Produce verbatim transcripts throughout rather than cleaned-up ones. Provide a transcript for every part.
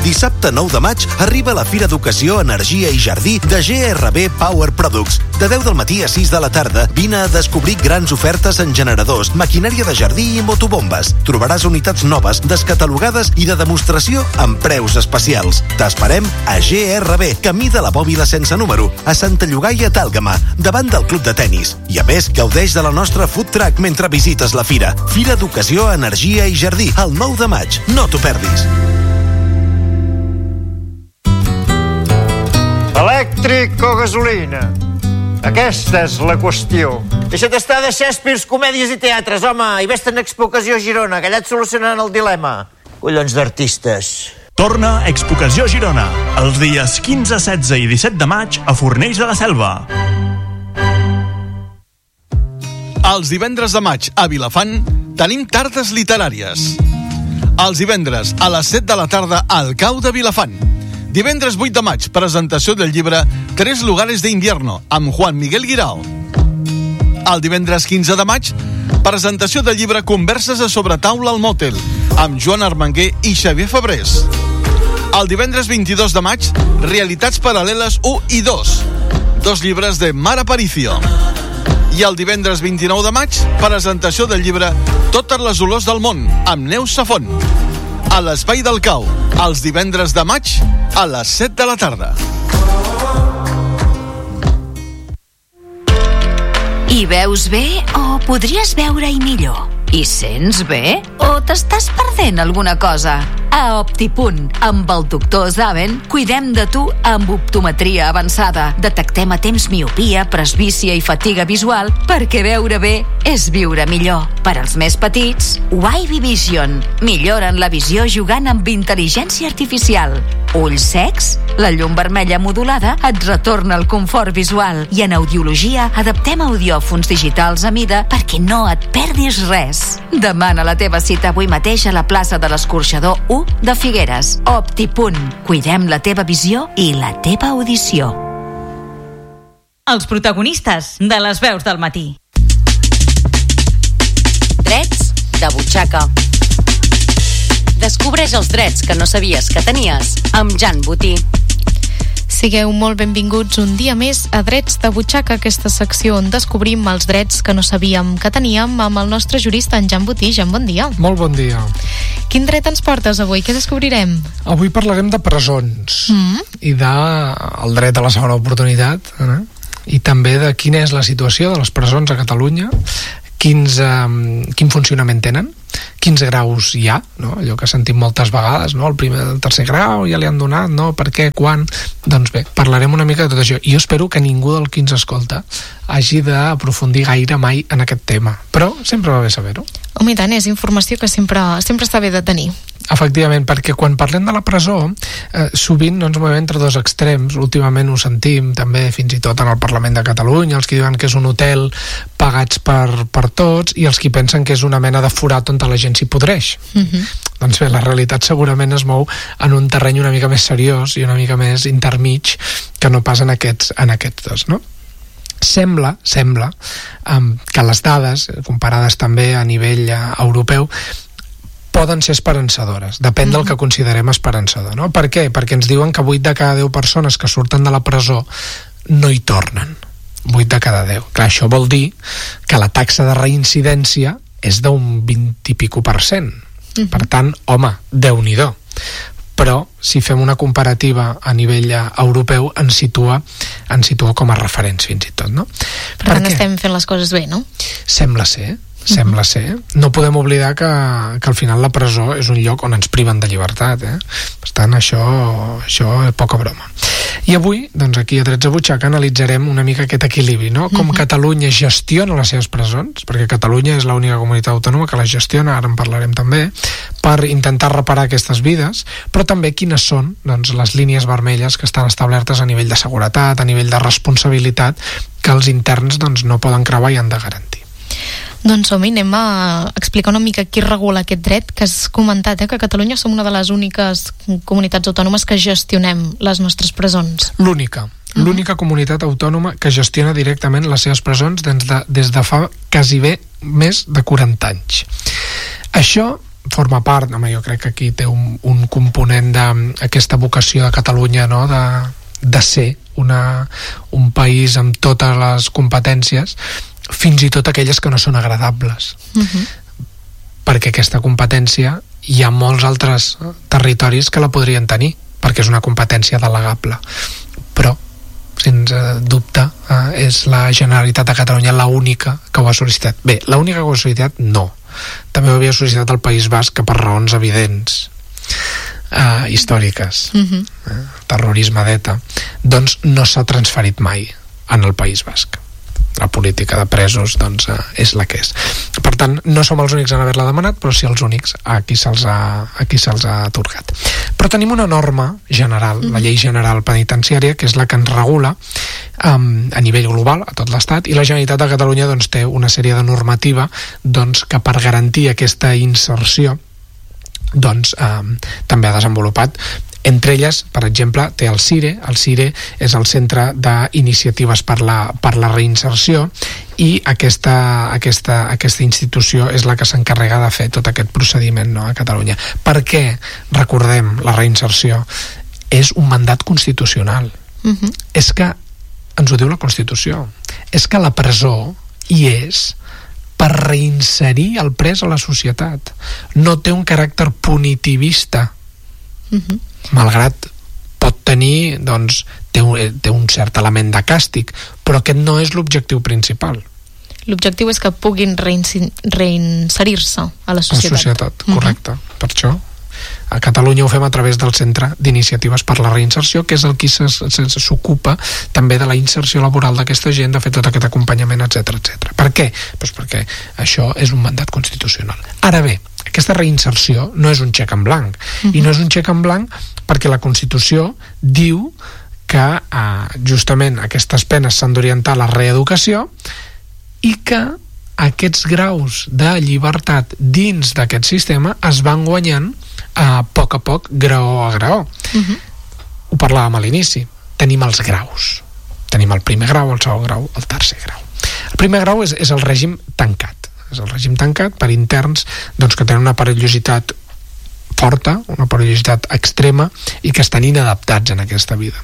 Dissabte nou de maig arriba la Fira d'Ocasió, Energia i Jardí de G R B Power Products. De deu del matí a sis de la tarda, vine a descobrir grans ofertes en generadors, maquinària de jardí i motobombes. Trobaràs unitats noves, descatalogades i de demostració amb preus especials. T'esperem a G R B, camí de la Bòbila sense número, a Santa Llogaia Tàlgama, davant del club de tennis. I a més, gaudeix de la nostra food truck mentre visites la fira. Fira d'Ocasió, Energia i Jardí, el nou de maig. No t'ho perdis. Elèctric o gasolina? Aquesta és la qüestió. Deixa't estar de Shakespeare, comèdies i teatres, home, i vés-te'n a Expo Ocasió Girona, que allà et solucionaran el dilema. Collons d'artistes. Torna Expo Ocasió Girona, els dies quinze, setze i disset de maig a Fornells de la Selva. Els divendres de maig a Vilafant tenim tardes literàries. Els divendres a les set de la tarda al Cau de Vilafant. Divendres vuit de maig, presentació del llibre Tres lugares de invierno, amb Juan Miguel Guirao. El divendres quinze de maig, presentació del llibre Converses a sobre taula al mòtel, amb Joan Armanguer i Xavier Febrés. El divendres vint-i-dos de maig, Realitats paral·leles u i dos, dos llibres de Mar Aparicio. I el divendres vint-i-nou de maig, presentació del llibre Totes les olors del món, amb Neus Safont. A l'Espai del Cau, els divendres de maig, a les set de la tarda. Hi veus bé o podries veure-hi millor? Hi sents bé o t'estàs perdent alguna cosa? A Optipunt, amb el doctor Zaven, cuidem de tu amb optometria avançada. Detectem a temps miopia, presbícia i fatiga visual perquè veure bé és viure millor. Per als més petits, Wavy Vision. Milloren la visió jugant amb intel·ligència artificial. Ulls secs? La llum vermella modulada et retorna el confort visual. I en audiologia adaptem audiòfons digitals a mida perquè no et perdis res. Demana la teva cita avui mateix a la plaça de l'Escorxador u de Figueres. Optipunt. Cuidem la teva visió i la teva audició. Els protagonistes de les veus del matí. Drets de butxaca. Descobreix els drets que no sabies que tenies amb Jan Botí. Sigueu molt benvinguts un dia més a Drets de Butxaca, aquesta secció on descobrim els drets que no sabíem que teníem amb el nostre jurista, en Jan Botí. Jan, bon dia. Molt bon dia. Quin dret ens portes avui? Què descobrirem? Avui parlarem de presons mm. i del dret a la segona oportunitat, eh? I també de quina és la situació de les presons a Catalunya, quins, eh, quin funcionament tenen, quins graus hi ha, no? Allò que sentim moltes vegades, no? El primer, el tercer grau ja li han donat, no? Per què, quan? Doncs bé, parlarem una mica de tot això. I jo espero que ningú del qui ens escolta hagi d'aprofundir gaire mai en aquest tema, però sempre va bé saber-ho. Home, i tant, és informació que sempre, sempre està bé de tenir. Efectivament, perquè quan parlem de la presó eh, sovint no ens movem entre dos extrems. Últimament ho sentim també fins i tot en el Parlament de Catalunya, els que diuen que és un hotel pagats per, per tots i els que pensen que és una mena de forat on la gent s'hi podreix. Mm-hmm. Doncs bé, la realitat segurament es mou en un terreny una mica més seriós i una mica més intermig que no pas en aquests, en aquests dos, no? Sembla, sembla um, que les dades, comparades també a nivell uh, europeu, poden ser esperançadores, depèn del que considerem esperançador, no? Per què? Perquè ens diuen que vuit de cada deu persones que surten de la presó no hi tornen. vuit de cada deu. Clar, això vol dir que la taxa de reincidència és d'un vint i pico per cent. Mm-hmm. Per tant, home, Déu-n'hi-do. Però si fem una comparativa a nivell europeu ens situa, ens situa com a referents fins i tot, no? Per tant, estem fent les coses bé, no? Sembla ser, sembla ser. No podem oblidar que, que al final la presó és un lloc on ens priven de llibertat, eh? Per tant, això, això és poca broma. I avui, doncs aquí a Drets de Butxaca analitzarem una mica aquest equilibri, no? Com uh-huh. Catalunya gestiona les seves presons, perquè Catalunya és l'única comunitat autònoma que les gestiona, ara en parlarem també, per intentar reparar aquestes vides, però també quines són, doncs, les línies vermelles que estan establertes a nivell de seguretat, a nivell de responsabilitat, que els interns doncs, no poden creuar i han de garantir. Doncs som-hi, anem a explicar una mica qui regula aquest dret, que has comentat, eh, que a Catalunya som una de les úniques comunitats autònomes que gestionem les nostres presons. L'única. Uh-huh. L'única comunitat autònoma que gestiona directament les seves presons des de, des de fa quasi bé més de quaranta anys. Això forma part, home, jo crec que aquí té un, un component d'aquesta vocació de Catalunya, no?, de, de ser una, un país amb totes les competències, fins i tot aquelles que no són agradables. Uh-huh. Perquè aquesta competència hi ha molts altres territoris que la podrien tenir, perquè és una competència delegable. Però, sense dubte, eh, és la Generalitat de Catalunya l'única que ho ha sol·licitat. Bé, l'única que ho ha sol·licitat, no. També ho havia sol·licitat el País Basc, que per raons evidents, eh, històriques, uh-huh. eh, terrorisme d'ETA, doncs no s'ha transferit mai en el País Basc. La política de presos, doncs, eh, és la que és. Per tant, no som els únics en haver-la demanat, però sí els únics a qui se'ls ha, a qui se'ls ha atorgat. Però tenim una norma general, mm-hmm. la Llei General Penitenciària, que és la que ens regula um, a nivell global, a tot l'Estat, i la Generalitat de Catalunya doncs, té una sèrie de normativa doncs, que per garantir aquesta inserció doncs, um, també ha desenvolupat. Entre elles, per exemple, té el CIRE. El CIRE és el Centre d'Iniciatives per la, per la Reinserció, i aquesta, aquesta, aquesta institució és la que s'encarrega de fer tot aquest procediment, no?, a Catalunya. Per què, recordem, la reinserció és un mandat constitucional. Uh-huh. És que, ens ho diu la Constitució, és que la presó hi és per reinserir el pres a la societat. No té un caràcter punitivista. Uh-huh. Malgrat pot tenir, doncs, té un, té un cert element de càstig, però aquest no és l'objectiu principal. L'objectiu és que puguin reinserir-se a la societat. A la societat, correcte. Uh-huh. Per això a Catalunya ho fem a través del Centre d'Iniciatives per la Reinserció, que és el qui s'ocupa també de la inserció laboral d'aquesta gent, de fer tot aquest acompanyament, etcètera, etcètera. Per què? Pues perquè això és un mandat constitucional. Ara bé, aquesta reinserció no és un xec en blanc, uh-huh. i no és un xec en blanc perquè la Constitució diu que eh, justament aquestes penes s'han d'orientar a la reeducació, i que aquests graus de llibertat dins d'aquest sistema es van guanyant a poc a poc, graó a graó. Uh-huh. Ho parlàvem a l'inici. Tenim els graus. Tenim el primer grau, el segon grau, el tercer grau. El primer grau és, és el règim tancat. És el règim tancat per interns doncs, que tenen una perillositat forta, una perillositat extrema, i que estan inadaptats en aquesta vida.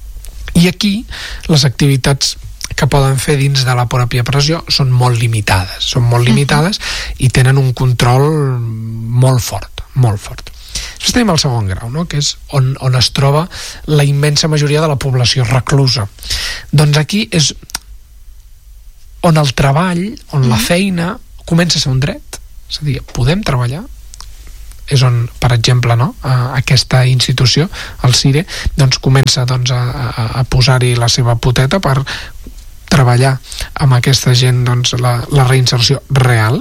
I aquí les activitats que poden fer dins de la pròpia presó són molt limitades, són molt limitades uh-huh. i tenen un control molt fort, molt fort. Després tenim el segon grau, no?, que és on, on es troba la immensa majoria de la població reclusa. Doncs aquí és on el treball, on uh-huh. la feina comença a ser un dret, és a dir, podem treballar. És on, per exemple, no, aquesta institució, el CIRE, doncs comença doncs, a, a, a posar-hi la seva poteta per treballar amb aquesta gent doncs, la, la reinserció real.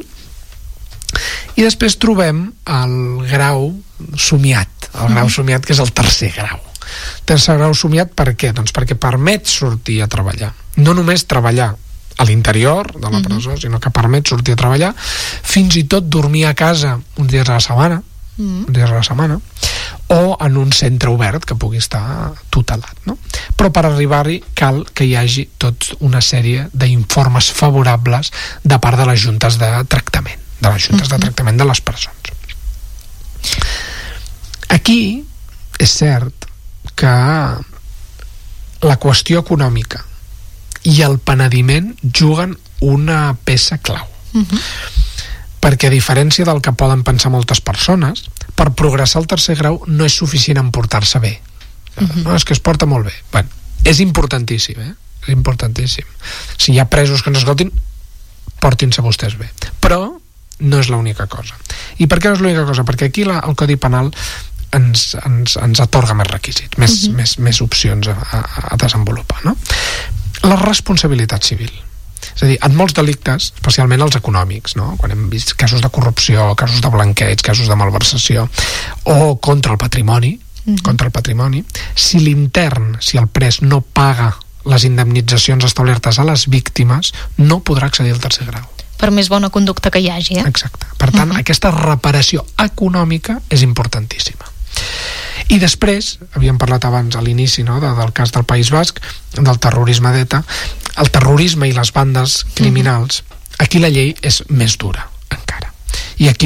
I després trobem el grau somiat, el grau somiat, que és el tercer grau. Tercer grau somiat, per què? Doncs perquè permet sortir a treballar. No només treballar a l'interior de la presó, uh-huh. sinó que permet sortir a treballar, fins i tot dormir a casa uns dies a la setmana, uh-huh. uns dies a la setmana, o en un centre obert que pugui estar tutelat, no? Però per arribar-hi cal que hi hagi tota una sèrie d'informes favorables de part de les juntes de tractament, de les juntes uh-huh. de tractament de les persones. Aquí és cert que la qüestió econòmica i el penediment juguen una peça clau. Uh-huh. Perquè a diferència del que poden pensar moltes persones, per progressar al tercer grau no és suficient en portar-se bé. Uh-huh. No, és que es porta molt bé. Bueno, és importantíssim, eh? És importantíssim. Si hi ha presos que ens escoltin, portin-se vostès bé. Però no és l'única cosa. I per què no és l'única cosa? Perquè aquí la, el Codi Penal ens, ens, ens atorga més requisits, més, uh-huh. més, més opcions a, a, a desenvolupar, no? La responsabilitat civil. És a dir, en molts delictes, especialment els econòmics, no? Quan hem vist casos de corrupció, casos de blanqueig, casos de malversació, o contra el patrimoni, uh-huh. contra el patrimoni, si l'intern, si el pres no paga les indemnitzacions establertes a les víctimes, no podrà accedir al tercer grau. Per més bona conducta que hi hagi, eh? Exacte. Per tant, uh-huh. aquesta reparació econòmica és importantíssima. I després, havíem parlat abans a l'inici, no?, de, del cas del País Basc, del terrorisme d'ETA, el terrorisme i les bandes criminals, aquí la llei és més dura encara. I aquí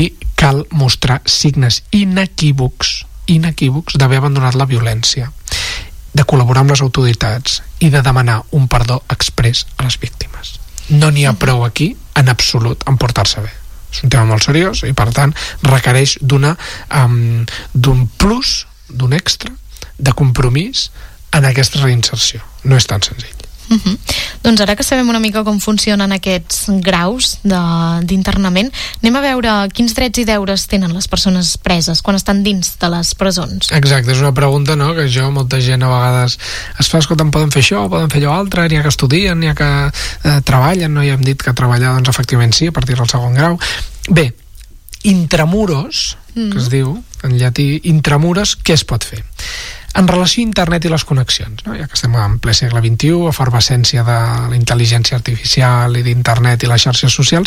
cal mostrar signes inequívocs inequívocs d'haver abandonat la violència, de col·laborar amb les autoritats i de demanar un perdó exprés a les víctimes. No n'hi ha prou aquí, en absolut, en portar-se bé. És un tema molt seriós i, per tant, requereix d'una um, d'un plus, d'un extra, de compromís en aquesta reinserció. No és tan senzill. Uh-huh. Doncs ara que sabem una mica com funcionen aquests graus d'internament, anem a veure quins drets i deures tenen les persones preses quan estan dins de les presons. Exacte, és una pregunta, no?, que jo, molta gent a vegades es fa, escolta, poden fer això, poden fer allò altre, n'hi ha que estudien, n'hi ha que eh, treballen, no? I hem dit que treballar, doncs efectivament sí, a partir del segon grau. Bé, intramuros, mm. que es diu en llatí, intramuros, què es pot fer? En relació a internet i les connexions, no? Ja que estem en ple segle vint-i-u, efervescència de la intel·ligència artificial i d'internet i les xarxes socials,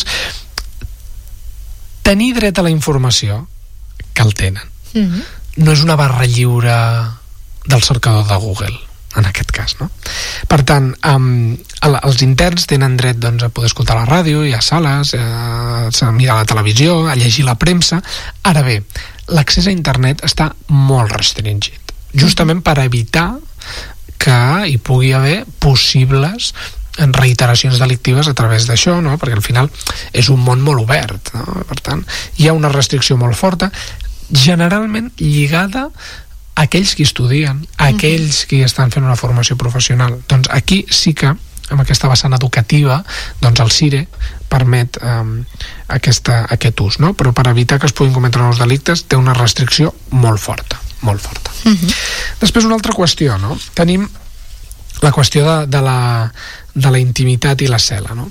tenir dret a la informació, que el tenen, mm-hmm. no és una barra lliure del cercador de Google, en aquest cas, no? Per tant, um, els interns tenen dret, doncs, a poder escoltar la ràdio, i a sales, a mirar la televisió, a llegir la premsa. Ara bé, l'accés a internet està molt restringit, justament per evitar que hi pugui haver possibles reiteracions delictives a través d'això, no? Perquè al final és un món molt obert, no? Per tant, hi ha una restricció molt forta, generalment lligada a aquells que estudien, a aquells que estan fent una formació professional. Doncs aquí sí que, amb aquesta vessant educativa, doncs el CIRE permet um, aquesta, aquest ús, no? Però per evitar que es puguin cometre nous delictes té una restricció molt forta, molt forta. Uh-huh. Després una altra qüestió, no? Tenim la qüestió de, de, la, de la intimitat i la cel·la, no?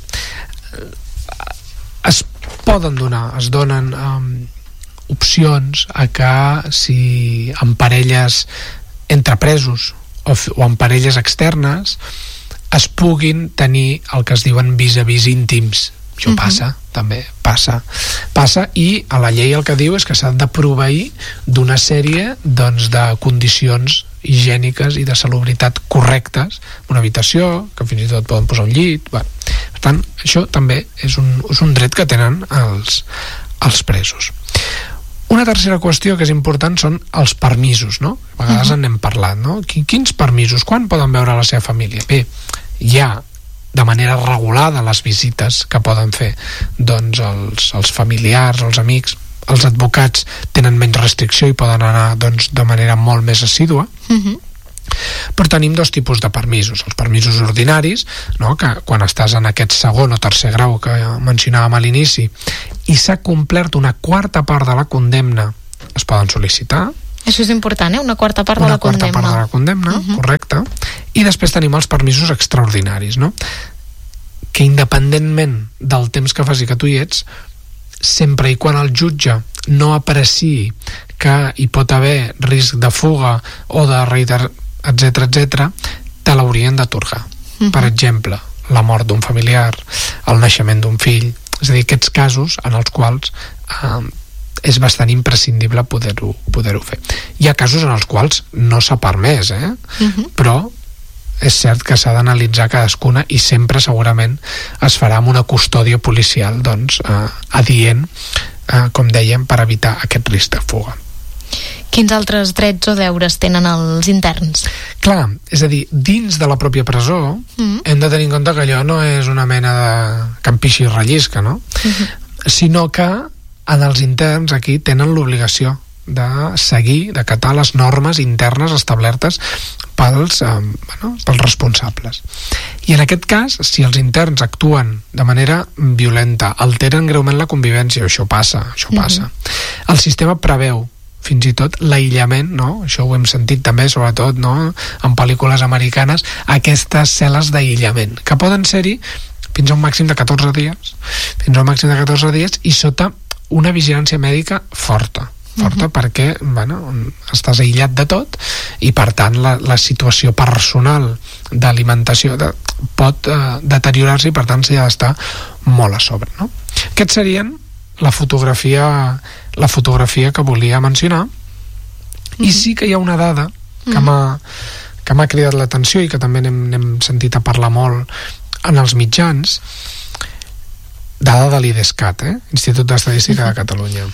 Es poden donar, es donen um, opcions a que si en parelles entre presos o, o en parelles externes es puguin tenir el que es diuen vis-a-vis íntims. Això uh-huh. passa, també, passa. Passa, i a la llei el que diu és que s'han de proveir d'una sèrie, doncs, de condicions higièniques i de salubritat correctes, una habitació, que fins i tot poden posar un llit. Bueno, per tant, això també és un, és un dret que tenen els, els presos. Una tercera qüestió que és important són els permisos, no? A vegades uh-huh. en hem parlat, no? Quins permisos? Quan poden veure la seva família? Bé, hi ha de manera regulada les visites que poden fer, doncs, els, els familiars, els amics. Els advocats tenen menys restricció i poden anar, doncs, de manera molt més assídua. Uh-huh. Però tenim dos tipus de permisos. Els permisos ordinaris, no?, que quan estàs en aquest segon o tercer grau que mencionàvem a l'inici i s'ha complert una quarta part de la condemna, es poden sol·licitar. Això és important, eh? Una quarta part una de la condemna. Una quarta part de la condemna, uh-huh. correcte. I després tenim els permisos extraordinaris, no? Que independentment del temps que faci que tu hi ets, sempre i quan el jutge no apreciï que hi pot haver risc de fuga o de reiter, etcètera, etcètera, te l'haurien d'atorgar. Uh-huh. Per exemple, la mort d'un familiar, el naixement d'un fill, és a dir, aquests casos en els quals eh, és bastant imprescindible poder-ho poder-ho fer. Hi ha casos en els quals no s'ha permès, eh? Uh-huh. Però és cert que s'ha d'analitzar cadascuna i sempre segurament es farà amb una custòdia policial, doncs, eh, adient, eh, com dèiem, per evitar aquest risc de fuga. Quins altres drets o deures tenen els interns? Clar, és a dir, dins de la pròpia presó mm. hem de tenir en compte que allò no és una mena de campixi i rellisca, no? Mm-hmm. Sinó que en els interns aquí tenen l'obligació de seguir, d'acatar les normes internes establertes pels, eh, bueno, pels responsables. I en aquest cas, si els interns actuen de manera violenta, alteren greument la convivència, això passa, això passa. Mm-hmm. El sistema preveu fins i tot l'aïllament, no? Això ho hem sentit també, sobretot, no?, en pel·lícules americanes, aquestes cel·les d'aïllament, que poden ser-hi fins a un màxim de catorze dies, fins a un màxim de catorze dies, i sota una vigilància mèdica forta, forta, uh-huh. perquè, bueno, estàs aïllat de tot, i per tant la, la situació personal d'alimentació de, pot eh, deteriorar-se, i per tant s'hi ha d'estar molt a sobre, no? Aquests serien la fotografia la fotografia que volia mencionar. Mm-hmm. I sí que hi ha una dada que mm-hmm. m'ha que m'ha cridat l'atenció i que també n'hem, n'hem sentit a parlar molt en els mitjans, dada de l'IDESCAT, eh? Institut d'Estadística mm-hmm. de Catalunya,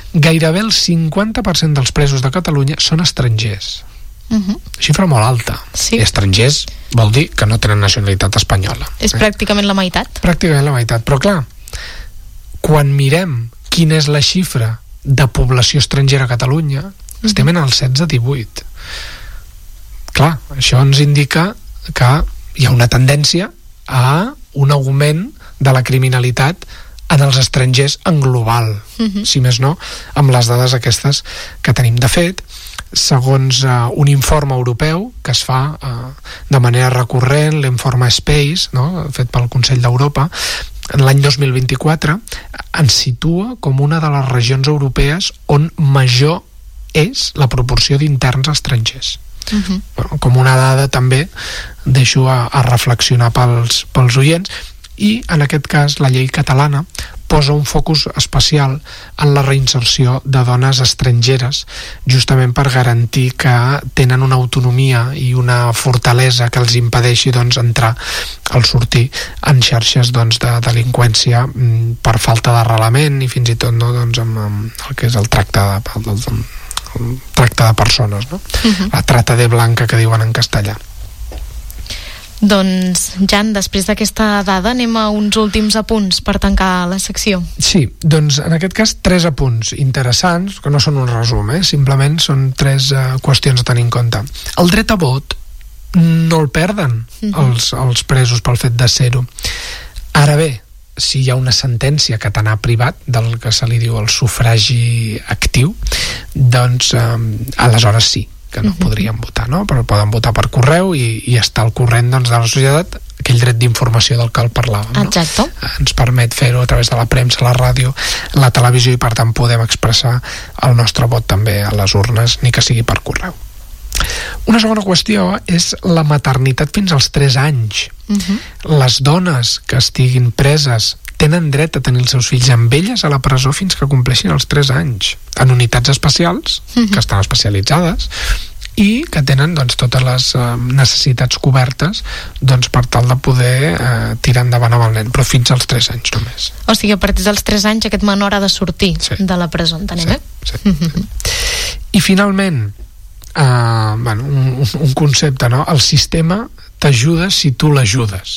gairebé el cinquanta per cent dels presos de Catalunya són estrangers. Uh-huh. Xifra molt alta. Sí. I estrangers vol dir que no tenen nacionalitat espanyola. És eh? pràcticament la meitat. Pràcticament la meitat, però clar, quan mirem quina és la xifra de població estrangera a Catalunya, uh-huh. estem en el setze divuit. Clar, això ens indica que hi ha una tendència a un augment de la criminalitat en els estrangers en global, uh-huh. si més no, amb les dades aquestes que tenim. De fet, segons uh, un informe europeu que es fa uh, de manera recurrent, l'informe Space, no?, fet pel Consell d'Europa, en l'any dos mil vint-i-quatre ens situa com una de les regions europees on major és la proporció d'interns estrangers. Uh-huh. Bueno, com una dada també deixo a, a reflexionar pels, pels oients. I en aquest cas la llei catalana posa un focus especial en la reinserció de dones estrangeres, justament per garantir que tenen una autonomia i una fortalesa que els impedeixi doncs, entrar o sortir en xarxes doncs, de delinqüència per falta d'arrelament i fins i tot no, doncs, amb, amb el que és el tracte de, el, el, el tracte de persones, no? Uh-huh. La trata de blanca que diuen en castellà. Doncs, Jan, després d'aquesta dada anem a uns últims apunts per tancar la secció. Sí, doncs en aquest cas tres apunts interessants, que no són un resum, eh? Simplement són tres uh, qüestions a tenir en compte. El dret a vot no el perden uh-huh. els, els presos pel fet de ser-ho. Ara bé, si hi ha una sentència que t'ha privat del que se li diu el sufragi actiu, doncs eh, aleshores sí que no uh-huh. podrien votar, no? Però poden votar per correu i, i estar al corrent doncs, de la societat, aquell dret d'informació del que el parlàvem, no? Exacte. Ens permet fer-ho a través de la premsa, la ràdio, la televisió, i per tant podem expressar el nostre vot també a les urnes, ni que sigui per correu. Una segona qüestió és la maternitat fins als tres anys. Uh-huh. Les dones que estiguin preses tenen dret a tenir els seus fills amb elles a la presó fins que compleixin els tres anys, en unitats especials, uh-huh. que estan especialitzades, i que tenen doncs, totes les uh, necessitats cobertes doncs, per tal de poder uh, tirar endavant amb el nen, però fins als tres anys només. O sigui, a partir dels tres anys aquest menor ha de sortir sí. de la presó, entenem, sí, eh? Sí, uh-huh. sí. I finalment, uh, bueno, un, un concepte, no? El sistema t'ajuda si tu l'ajudes.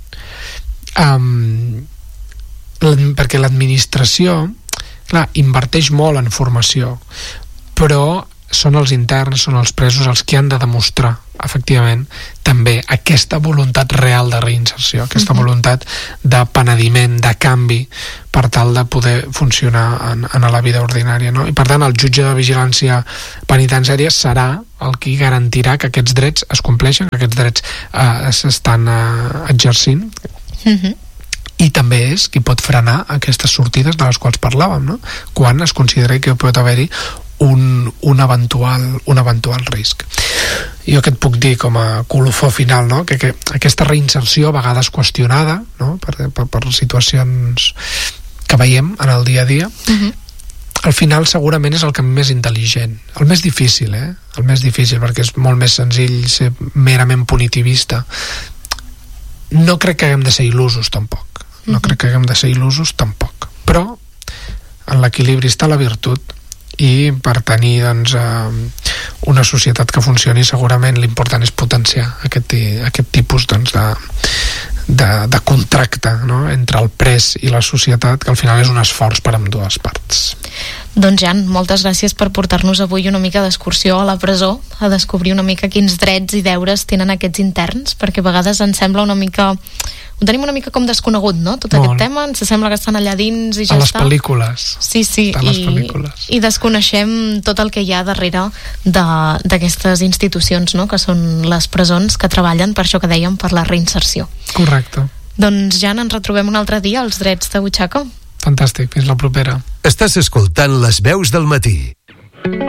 Um, perquè l'administració, clar, inverteix molt en formació, però són els interns, són els presos els que han de demostrar efectivament també aquesta voluntat real de reinserció, aquesta uh-huh. voluntat de penediment, de canvi, per tal de poder funcionar en, en la vida ordinària, no? I per tant el jutge de vigilància penitenciària serà el qui garantirà que aquests drets es compleixen, que aquests drets eh, s'estan eh, exercint. Uh-huh. I també és qui pot frenar aquestes sortides de les quals parlàvem, no? Quan es considera que pot haver-hi un, un, eventual, un eventual risc. Jo que et puc dir com a colofó final, no? que, que aquesta reinserció a vegades qüestionada, no? per, per, per situacions que veiem en el dia a dia, uh-huh. al final segurament és el camí més intel·ligent, el més difícil, eh? el més difícil, perquè és molt més senzill ser merament punitivista. No crec que haguem de ser il·lusos tampoc. No uh-huh. crec que haguem de ser il·lusos tampoc, però en l'equilibri està la virtut, i per tenir doncs, eh, una societat que funcioni segurament l'important és potenciar aquest, aquest tipus doncs, de, de, de contracte, no? entre el pres i la societat, que al final és un esforç per ambdues parts. Doncs Jan, moltes gràcies per portar-nos avui una mica d'excursió a la presó, a descobrir una mica quins drets i deures tenen aquests interns, perquè a vegades ens sembla una mica... ho tenim una mica com desconegut, no? Tot Molt. Aquest tema, ens sembla que estan allà dins i ja a està. A les pel·lícules. Sí, sí, i, i desconeixem tot el que hi ha darrere d'aquestes institucions, no? Que són les presons que treballen per això que dèiem, per la reinserció. Correcte. Doncs Jan, ens retrobem un altre dia als drets de butxaca. Fantàstic, fins la propera. Estàs escoltant Les Veus del Matí.